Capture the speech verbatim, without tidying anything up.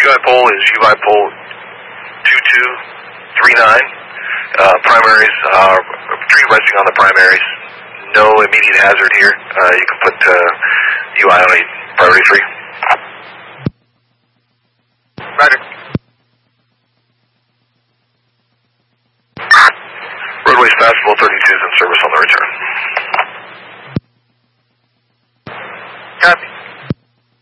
I pole is U I pole two two three nine. Uh, primaries, uh, tree resting on the primaries. No immediate hazard here. Uh, you can put uh, U I on a priority three. Roger. Roadways passable thirty-two is in service on the return.